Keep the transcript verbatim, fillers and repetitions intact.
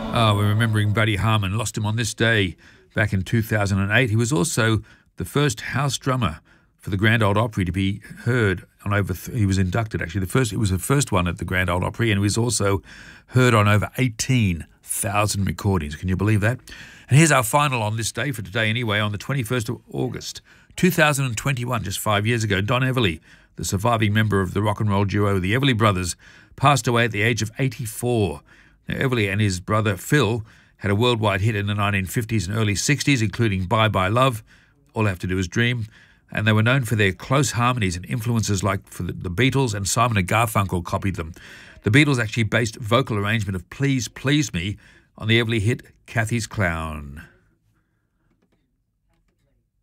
Oh, we're remembering Buddy Harman. Lost him on this day back in two thousand eight. He was also the first house drummer for the Grand Ole Opry to be heard on over. Th- he was inducted actually. The first. It was the first one at the Grand Ole Opry, and he was also heard on over eighteen thousand recordings. Can you believe that? And here's our final on this day for today. Anyway, on the twenty-first of August, two thousand twenty-one, just five years ago, Don Everly, the surviving member of the rock and roll duo the Everly Brothers, passed away at the age of eighty-four. Now, Everly and his brother Phil had a worldwide hit in the nineteen fifties and early sixties, including Bye Bye Love, All I Have to Do Is Dream, and they were known for their close harmonies and influences like for the, the Beatles, and Simon and Garfunkel copied them. The Beatles actually based vocal arrangement of Please Please Me on the Everly hit Kathy's Clown.